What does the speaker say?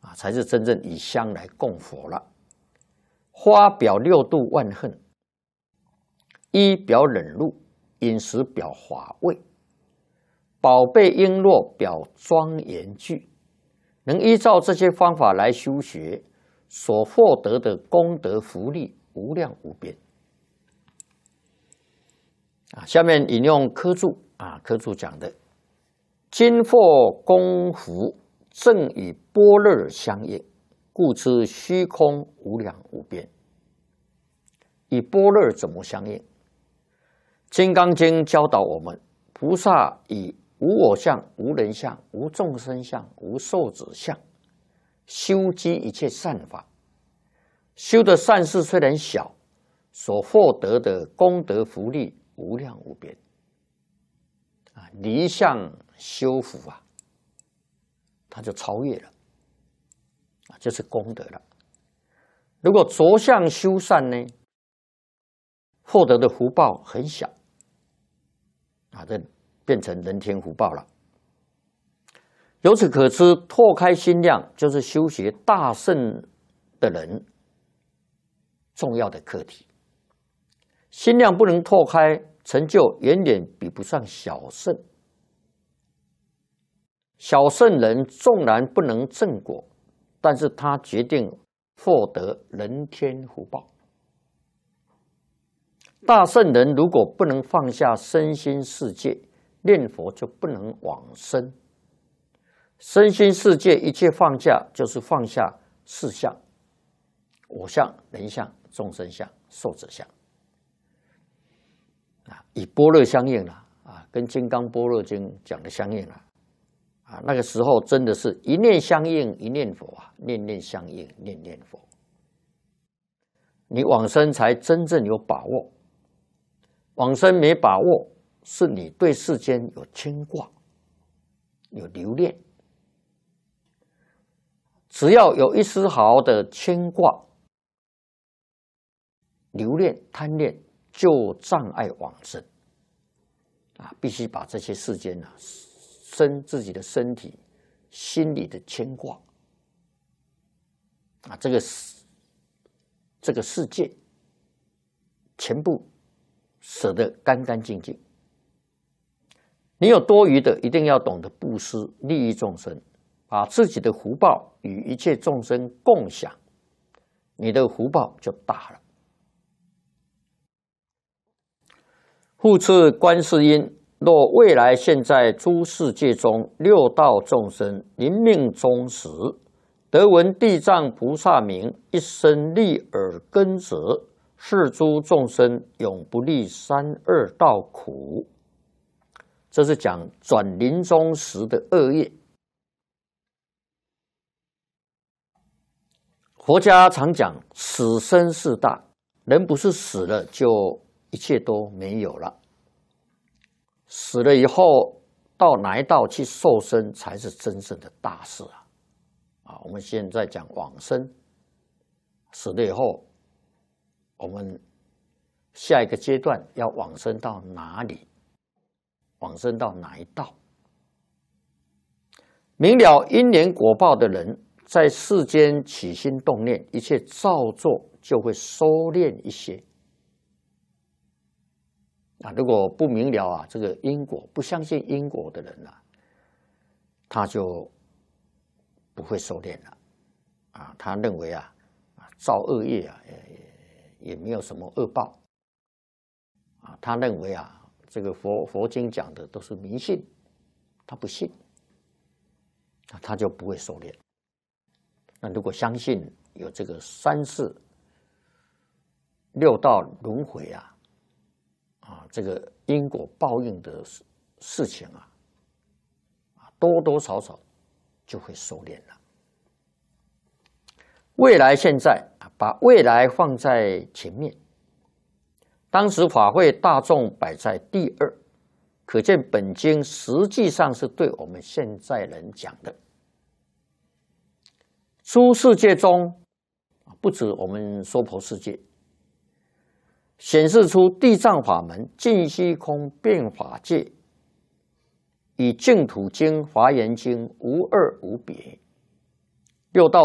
才是真正以香来供佛了。花表六度万恨，衣表忍辱，饮食表华味，宝贝璎珞表庄严具。能依照这些方法来修学，所获得的功德福利无量无边。下面引用科注科注讲的：今获功福，正与般若相应，故知虚空无量无边。与般若怎么相应？《金刚经》教导我们，菩萨以无我相、无人相、无众生相、无寿者相，修积一切善法。修的善事虽然小，所获得的功德福利无量无边。离相修福它就超越了，就是功德了。如果着相修善呢，获得的福报很小，这变成人天福报了。由此可知，拓开心量就是修学大圣的人重要的课题。心量不能拓开，成就远远比不上小圣。小圣人纵然不能正果，但是他决定获得人天福报。大圣人如果不能放下身心世界，念佛就不能往生。身心世界一切放下，就是放下四相：我相、人相、众生相、寿者相。以般若相应了跟《金刚般若经》讲的相应了那个时候真的是一念相应一念佛念念相应念念佛。你往生才真正有把握。往生没把握，是你对世间有牵挂，有留恋。只要有一丝毫的牵挂、留恋、贪恋，就障碍往生。必须把这些世间自己的身体、心理的牵挂这个世界全部舍得干干净净。你有多余的，一定要懂得布施，利益众生，把自己的福报与一切众生共享，你的福报就大了。复次，观世音若未来现在诸世界中六道众生临命终时，得闻地藏菩萨名，一生立耳根者，是诸众生永不历三恶道苦。这是讲转临终时的恶业。佛家常讲死生事大，人不是死了就一切都没有了，死了以后到哪一道去受生才是真正的大事我们现在讲往生，死了以后我们下一个阶段要往生到哪里，往生到哪一道。明了因缘果报的人，在世间起心动念，一切造作就会收敛一些如果不明了这个因果，不相信因果的人他就不会收敛了他认为造恶业也没有什么恶报他认为这个佛经讲的都是迷信，他不信他就不会收敛。那如果相信有这个三世六道轮回这个因果报应的事情多多少少就会收敛了。未来现在把未来放在前面，当时法会大众摆在第二，可见本经实际上是对我们现在人讲的。诸世界中不止我们娑婆世界，显示出地藏法门尽虚空变法界与净土经、华严经无二无别。 六道